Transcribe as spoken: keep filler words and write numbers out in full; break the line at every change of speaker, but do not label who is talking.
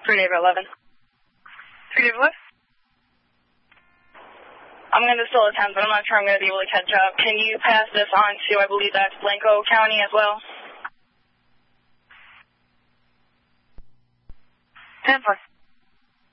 three David eleven.
three David what?
I'm going to still attempt, but I'm not sure I'm going to be able to catch up. Can you pass this on to, I believe that's Blanco County as well?
ten four.